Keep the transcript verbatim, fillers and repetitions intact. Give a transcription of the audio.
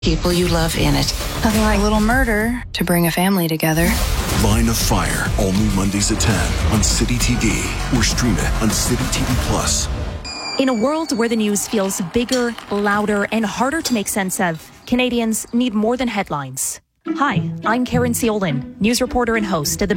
people you love in it. Nothing like a little murder to bring a family together. Line of Fire, all new Mondays at ten on City T V or stream it on City T V Plus. In a world where the news feels bigger, louder, and harder to make sense of, Canadians need more than headlines. Hi, I'm Karen Seolin, news reporter and host of the